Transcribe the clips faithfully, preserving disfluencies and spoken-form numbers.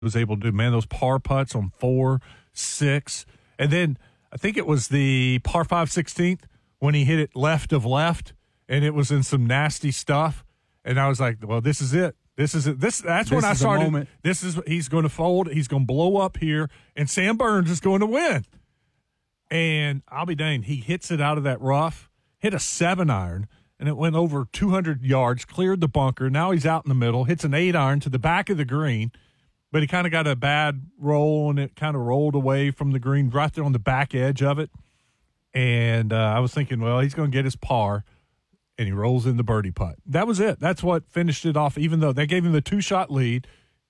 was able to do, man, those par putts on four, six. And then I think it was the par five sixteenth when he hit it left of left, and it was in some nasty stuff. And I was like, well, this is it. This is it. This That's this when I started. Moment. This is, he's going to fold. He's going to blow up here, and Sam Burns is going to win. And I'll be danged, he hits it out of that rough, hit a seven iron, and it went over two hundred yards, cleared the bunker. Now he's out in the middle, hits an eight iron to the back of the green. But he kind of got a bad roll, and it kind of rolled away from the green right there on the back edge of it. And uh, I was thinking, well, he's going to get his par, and he rolls in the birdie putt. That was it. That's what finished it off, even though they gave him the two-shot lead.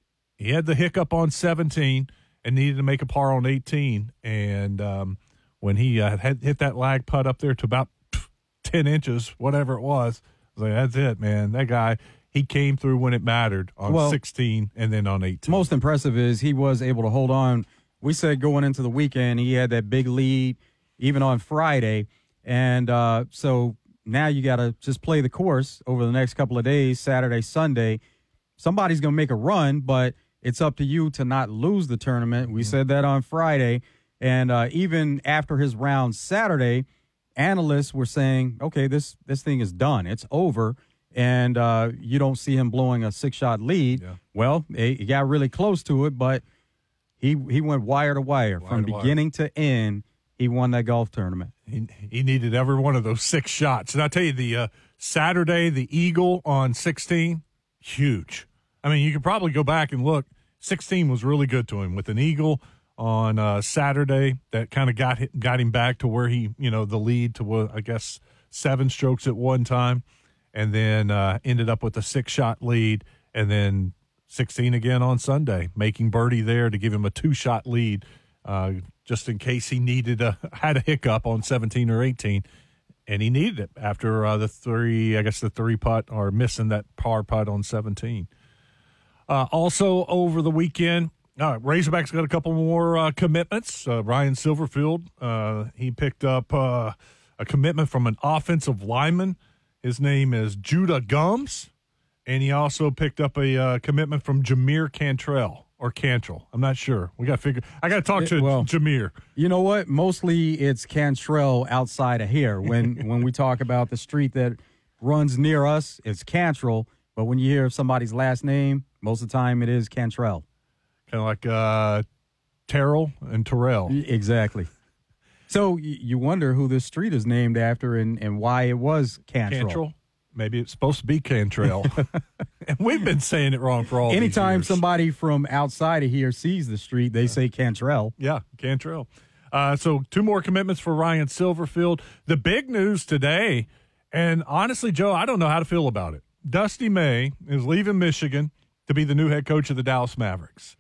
He had the hiccup on seventeen and needed to make a par on eighteen. And um, when he uh, had hit that lag putt up there to about ten inches, whatever it was, I was like, that's it, man. That guy – he came through when it mattered on well, sixteen and then on eighteen. Most impressive is he was able to hold on. We said going into the weekend he had that big lead even on Friday. And uh, so now you got to just play the course over the next couple of days, Saturday, Sunday. Somebody's going to make a run, but it's up to you to not lose the tournament. We mm-hmm. said that on Friday. And uh, even after his round Saturday, analysts were saying, okay, this, this thing is done. It's over. And uh, you don't see him blowing a six-shot lead. Yeah. Well, he got really close to it, but he he went wire to wire. wire From to beginning wire. to end, he won that golf tournament. He, he needed every one of those six shots. And I'll tell you, the uh, Saturday, the Eagle on sixteen, huge. I mean, you could probably go back and look. sixteen was really good to him with an Eagle on uh, Saturday that kind of got got him back to where he, you know, the lead to, I guess, seven strokes at one time. And then uh, ended up with a six-shot lead, and then sixteen again on Sunday, making birdie there to give him a two-shot lead, uh, just in case he needed a had a hiccup on seventeen or eighteen, and he needed it after uh, the three, I guess the three putt or missing that par putt on seventeen. Uh, also over the weekend, uh, Razorbacks got a couple more uh, commitments. Uh, Ryan Silverfield, uh, he picked up uh, a commitment from an offensive lineman. His name is Judah Gums, and he also picked up a uh, commitment from Jameer Cantrell or Cantrell. I'm not sure. We got to figure. I got to talk to it, well, Jameer. You know what? Mostly it's Cantrell outside of here. When when we talk about the street that runs near us, it's Cantrell. But when you hear somebody's last name, most of the time it is Cantrell. Kind of like uh, Terrell and Terrell. Exactly. So you wonder who this street is named after and, and why it was Cantrell. Cantrell? Maybe it's supposed to be Cantrell. And we've been saying it wrong for all Anytime these years. somebody from outside of here sees the street, they say Cantrell. Yeah, Cantrell. Uh, so two more commitments for Ryan Silverfield. The big news today, and honestly, Joe, I don't know how to feel about it. Dusty May is leaving Michigan to be the new head coach of the Dallas Mavericks.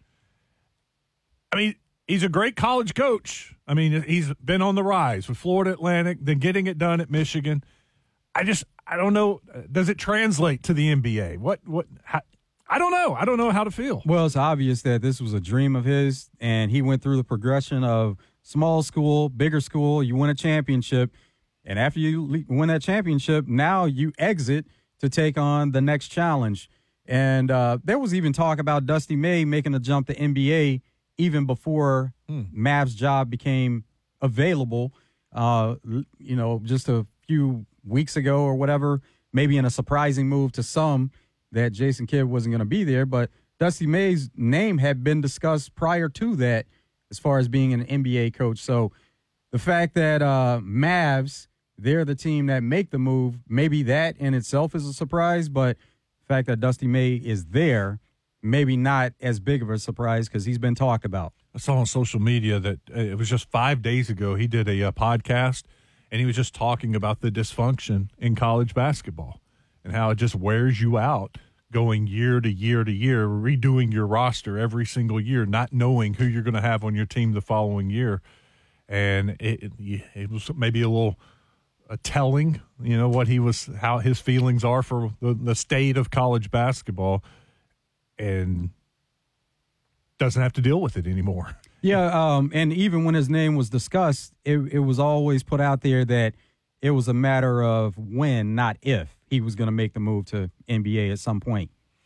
I mean, he's a great college coach. I mean, he's been on the rise with Florida Atlantic, then getting it done at Michigan. I just, I don't know. Does it translate to the N B A? What, what, how, I don't know. I don't know how to feel. Well, it's obvious that this was a dream of his, and he went through the progression of small school, bigger school. You win a championship, and after you win that championship, now you exit to take on the next challenge. And uh, there was even talk about Dusty May making a jump to N B A even before hmm. Mavs' job became available, uh, you know, just a few weeks ago or whatever, maybe in a surprising move to some that Jason Kidd wasn't going to be there. But Dusty May's name had been discussed prior to that as far as being an N B A coach. So the fact that uh, Mavs, they're the team that make the move, maybe that in itself is a surprise, but the fact that Dusty May is there, maybe not as big of a surprise because he's been talked about. I saw on social media that uh, it was just five days ago he did a uh, podcast, and he was just talking about the dysfunction in college basketball and how it just wears you out going year to year to year, redoing your roster every single year, not knowing who you're going to have on your team the following year. And it, it, it was maybe a little uh, telling, you know, what he was, how his feelings are for the, the state of college basketball. And doesn't have to deal with it anymore. Yeah, um, and even when his name was discussed, it, it was always put out there that it was a matter of when, not if, he was going to make the move to N B A at some point.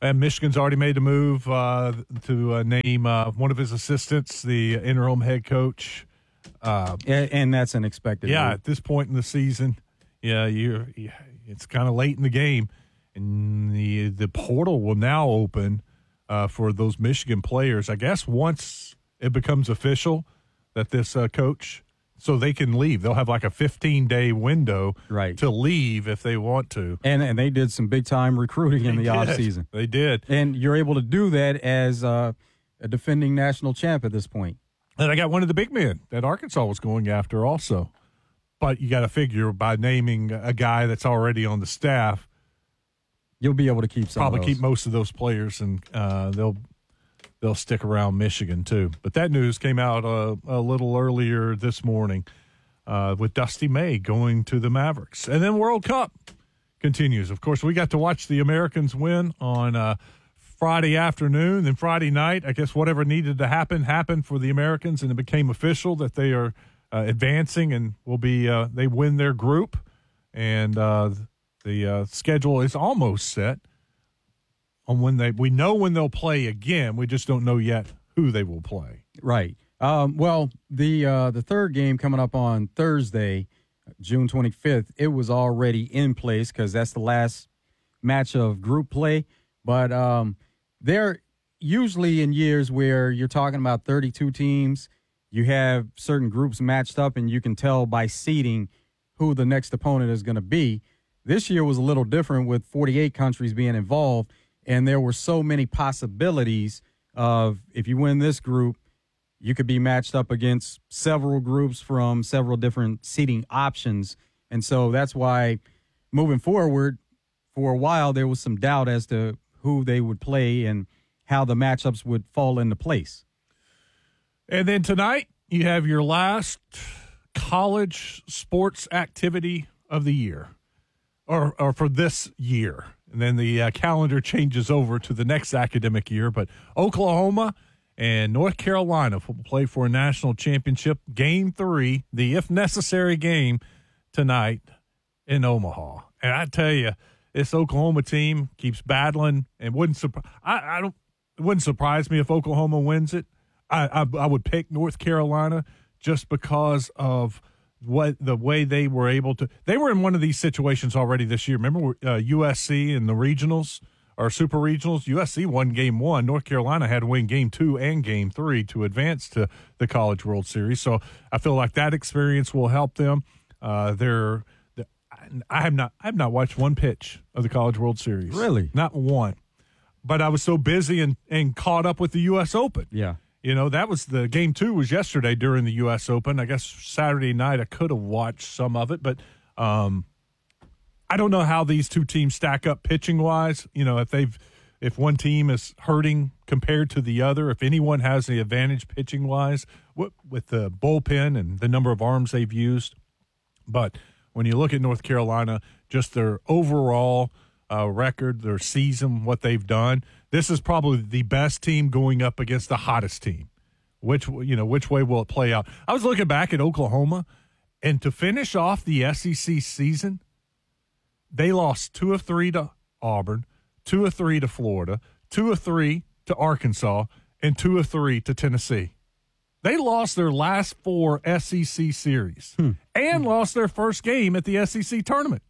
And Michigan's already made a move uh, to uh, name uh, one of his assistants, the interim head coach. Uh, and, and that's an expected Yeah, move. At this point in the season, yeah, you're, it's kind of late in the game. And the, the portal will now open uh, for those Michigan players. I guess once it becomes official that this uh, coach – so they can leave. They'll have like a fifteen-day window right. to leave if they want to. And and they did some big-time recruiting in they the did. offseason. They did. And you're able to do that as uh, a defending national champ at this point. And I got one of the big men that Arkansas was going after also. But you got to figure by naming a guy that's already on the staff, you'll be able to keep some probably of those. keep most of those players, and uh, they'll they'll stick around Michigan too. But that news came out uh, a little earlier this morning uh, with Dusty May going to the Mavericks. And then World Cup continues. Of course, we got to watch the Americans win on uh, Friday afternoon. Then Friday night, I guess whatever needed to happen happened for the Americans, and it became official that they are uh, advancing and will be uh, they win their group. And uh, the uh, schedule is almost set. On when they, we know when they'll play again. We just don't know yet who they will play. Right. Um, well, the uh, the third game coming up on Thursday, June twenty-fifth, it was already in place because that's the last match of group play. But um, they're usually in years where you're talking about thirty-two teams, you have certain groups matched up, and you can tell by seeding who the next opponent is going to be. This year was a little different with forty-eight countries being involved. And there were so many possibilities of if you win this group, you could be matched up against several groups from several different seating options. And so that's why moving forward, for a while, there was some doubt as to who they would play and how the matchups would fall into place. And then tonight, you have your last college sports activity of the year, or, or for this year. And then the uh, calendar changes over to the next academic year. But Oklahoma and North Carolina will play for a national championship. Game three, the if necessary game tonight in Omaha. And I tell you, this Oklahoma team keeps battling, and wouldn't surprise. I, I don't. It wouldn't surprise me if Oklahoma wins it. I, I I would pick North Carolina just because of what the way they were able to. They were in one of these situations already this year. Remember uh, U S C in the regionals or super regionals? U S C won game one. North Carolina had to win game two and game three to advance to the College World Series. So I feel like that experience will help them. Uh, they're, they're I have not I have not watched one pitch of the College World Series. Really? Not one. But I was so busy and, and caught up with the U S Open. Yeah. You know, that was the game two was yesterday during the U S Open. I guess Saturday night I could have watched some of it, but um, I don't know how these two teams stack up pitching wise. You know, if they've if one team is hurting compared to the other, if anyone has the advantage pitching wise with the bullpen and the number of arms they've used. But when you look at North Carolina, just their overall uh, record, their season, what they've done. This is probably the best team going up against the hottest team. Which, you know, which way will it play out? I was looking back at Oklahoma, and to finish off the S E C season, they lost two of three to Auburn, two of three to Florida, two of three to Arkansas, and two of three to Tennessee. They lost their last four S E C series hmm. and hmm. lost their first game at the S E C tournament.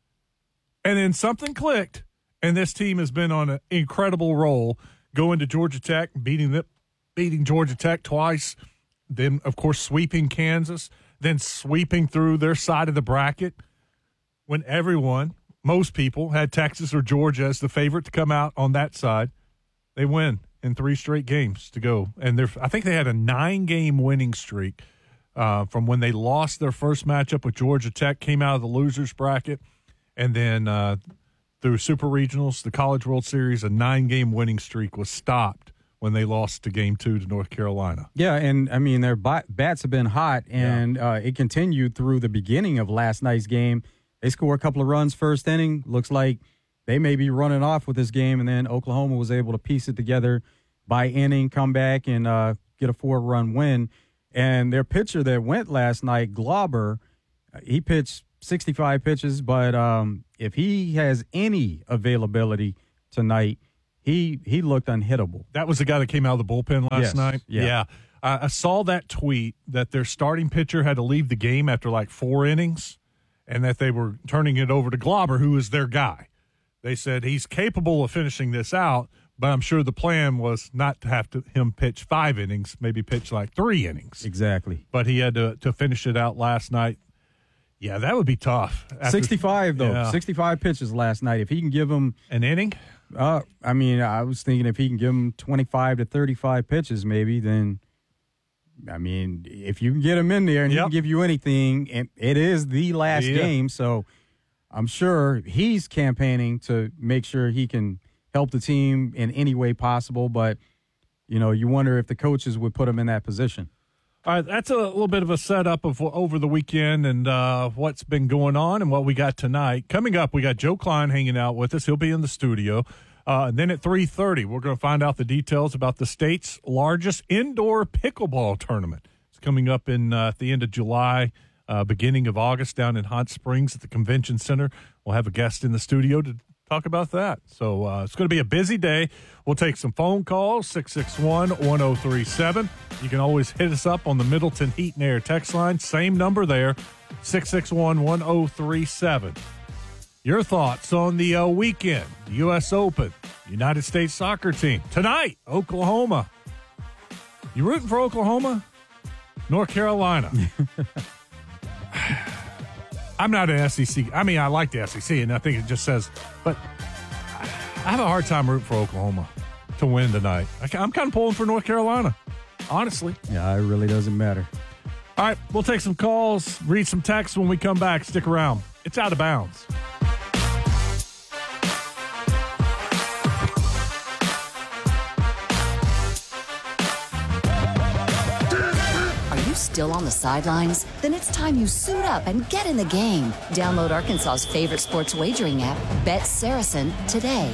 And then something clicked. And this team has been on an incredible roll, going to Georgia Tech, beating them, beating Georgia Tech twice, then, of course, sweeping Kansas, then sweeping through their side of the bracket when everyone, most people, had Texas or Georgia as the favorite to come out on that side. They win in three straight games to go. And they're, I think they had a nine-game winning streak uh, from when they lost their first matchup with Georgia Tech, came out of the losers bracket, and then uh, – through Super Regionals, the College World Series, a nine-game winning streak was stopped when they lost to Game Two to North Carolina. Yeah, and, I mean, their bats have been hot, and yeah. uh, it continued through the beginning of last night's game. They scored a couple of runs first inning. Looks like they may be running off with this game, and then Oklahoma was able to piece it together by inning, come back, and uh, get a four-run win. And their pitcher that went last night, Glauber, he pitched sixty-five pitches, but um, if he has any availability tonight, he he looked unhittable. That was the guy that came out of the bullpen last Yes, night? yeah. yeah. Uh, I saw that tweet that their starting pitcher had to leave the game after like four innings and that they were turning it over to Glauber, who is their guy. They said he's capable of finishing this out, but I'm sure the plan was not to have to, him pitch five innings, maybe pitch like three innings. Exactly. But he had to, to finish it out last night. Yeah, that would be tough. After, sixty-five, though. yeah. sixty-five pitches last night. If he can give him an inning? Uh, I mean, I was thinking if he can give him twenty-five to thirty-five pitches maybe, then, I mean, if you can get him in there and Yep. he can give you anything, and it is the last Yeah. game, so I'm sure he's campaigning to make sure he can help the team in any way possible, but, you know, you wonder if the coaches would put him in that position. All right, that's a little bit of a setup of what, over the weekend and uh, what's been going on and what we got tonight. Coming up, we got Joe Klein hanging out with us. He'll be in the studio. Uh, and then at three thirty, we're going to find out the details about the state's largest indoor pickleball tournament. It's coming up in uh, at the end of July, uh, beginning of August down in Hot Springs at the Convention Center. We'll have a guest in the studio to talk about that. So uh, it's going to be a busy day. We'll take some phone calls, six six one, one oh three seven. You can always hit us up on the Middleton Heat and Air text line. Same number there, six six one, one oh three seven. Your thoughts on the uh, weekend, the U S Open, United States soccer team. Tonight, Oklahoma. You rooting for Oklahoma? North Carolina. I'm not an S E C. I mean, I like the S E C, and I think it just says, but I have a hard time rooting for Oklahoma to win tonight. I, I'm kind of pulling for North Carolina, honestly. Yeah, it really doesn't matter. All right, we'll take some calls, read some texts when we come back. Stick around. It's Out of Bounds. Still on the sidelines? Then it's time you suit up and get in the game. Download Arkansas's favorite sports wagering app, Bet Saracen, today.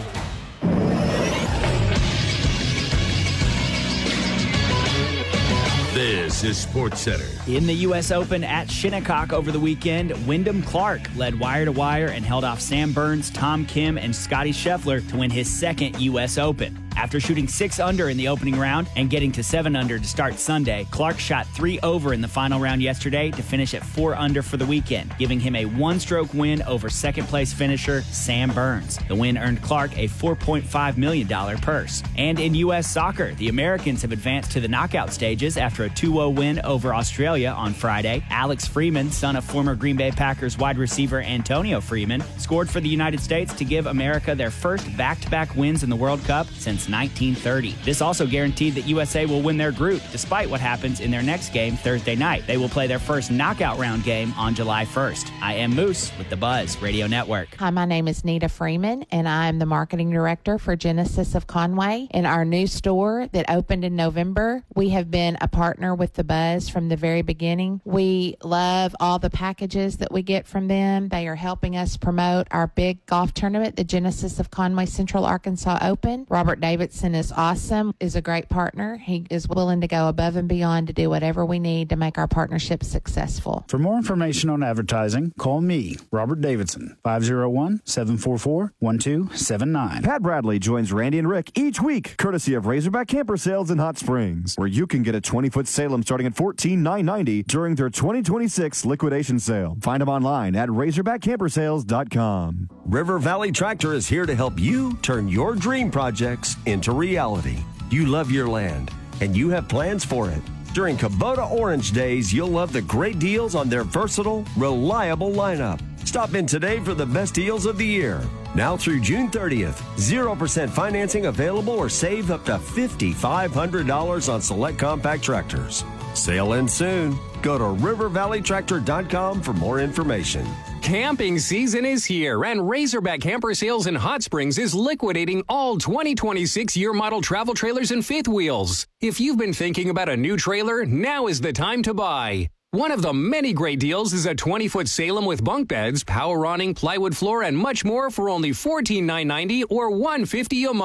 This is Sports Center. In the U S Open at Shinnecock over the weekend, Wyndham Clark led wire to wire and held off Sam Burns, Tom Kim, and Scotty Scheffler to win his second U S Open. After shooting six under in the opening round and getting to seven under to start Sunday, Clark shot three over in the final round yesterday to finish at four under for the weekend, giving him a one-stroke win over second-place finisher Sam Burns. The win earned Clark a four point five million dollars purse. And in U S soccer, the Americans have advanced to the knockout stages after a two oh win over Australia on Friday. Alex Freeman, son of former Green Bay Packers wide receiver Antonio Freeman, scored for the United States to give America their first back-to-back wins in the World Cup since nineteen thirty. This also guaranteed that U S A will win their group, despite what happens in their next game Thursday night. They will play their first knockout round game on July first. I am Moose with the Buzz Radio Network. Hi, my name is Nita Freeman, and I'm the marketing director for Genesis of Conway. In our new store that opened in November, we have been a partner with the Buzz from the very beginning. We love all the packages that we get from them. They are helping us promote our big golf tournament, the Genesis of Conway Central Arkansas Open. Robert Davidson is awesome, is a great partner. He is willing to go above and beyond to do whatever we need to make our partnership successful. For more information on advertising, call me, Robert Davidson, five oh one, seven four four, one two seven nine. Pat Bradley joins Randy and Rick each week, courtesy of Razorback Camper Sales in Hot Springs, where you can get a twenty-foot Salem starting at fourteen thousand nine hundred ninety dollars during their twenty twenty-six liquidation sale. Find them online at razorback camper sales dot com. River Valley Tractor is here to help you turn your dream projects into reality. You love your land, and you have plans for it. During Kubota Orange Days, you'll love the great deals on their versatile, reliable lineup. Stop in today for the best deals of the year. Now through June thirtieth, zero percent financing available or save up to five thousand five hundred dollars on select compact tractors. Sale ends soon. Go to river valley tractor dot com for more information. Camping season is here, and Razorback Camper Sales in Hot Springs is liquidating all twenty twenty-six year model travel trailers and fifth wheels. If you've been thinking about a new trailer, now is the time to buy. One of the many great deals is a twenty-foot Salem with bunk beds, power awning, plywood floor, and much more for only fourteen thousand nine hundred ninety dollars or one hundred fifty dollars a month.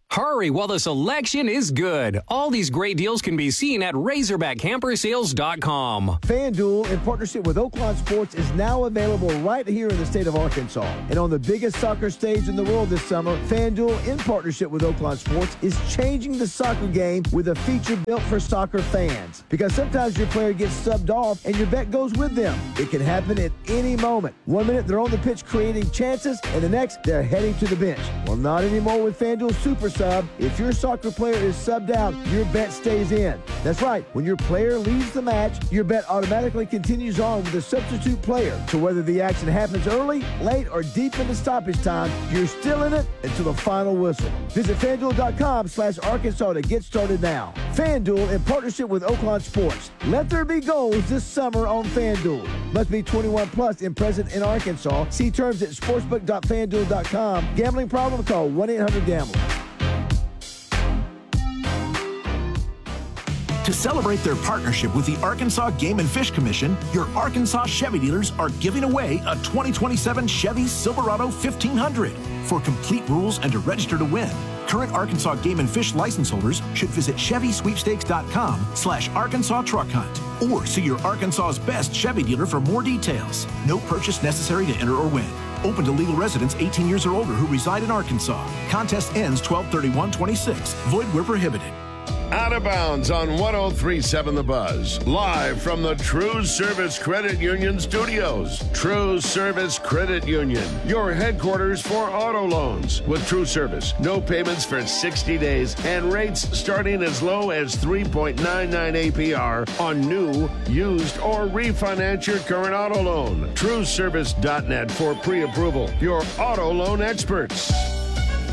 Hurry while the selection is good. All these great deals can be seen at Razorback Camper Sales dot com. FanDuel, in partnership with Oaklawn Sports, is now available right here in the state of Arkansas. And on the biggest soccer stage in the world this summer, FanDuel, in partnership with Oaklawn Sports, is changing the soccer game with a feature built for soccer fans. Because sometimes your player gets subbed off and your bet goes with them. It can happen at any moment. One minute they're on the pitch creating chances, and the next they're heading to the bench. Well, not anymore with FanDuel Super Sub. If your soccer player is subbed out, your bet stays in. That's right. When your player leaves the match, your bet automatically continues on with a substitute player. So whether the action happens early, late, or deep into stoppage time, you're still in it until the final whistle. Visit FanDuel.com slash Arkansas to get started now. FanDuel, in partnership with Oaklawn Sports. Let there be goals this summer on FanDuel. Must be twenty-one plus and present in Arkansas. See terms at sportsbook dot fan duel dot com. Gambling problem? Call one eight hundred gambler. To celebrate their partnership with the Arkansas Game and Fish Commission, your Arkansas Chevy dealers are giving away a twenty twenty-seven Chevy Silverado fifteen hundred. For complete rules and to register to win, current Arkansas Game and Fish license holders should visit Chevy Sweepstakes dot com slash Arkansas Truck Hunt or see your Arkansas's best Chevy dealer for more details. No purchase necessary to enter or win. Open to legal residents eighteen years or older who reside in Arkansas. Contest ends twelve thirty-one twenty-six. Void where prohibited. Out of Bounds on one oh three point seven The Buzz. Live from the True Service Credit Union studios. True Service Credit Union, your headquarters for auto loans. With True Service, no payments for sixty days and rates starting as low as three point nine nine A P R on new, used, or refinance your current auto loan. True Service dot net for pre-approval. Your auto loan experts.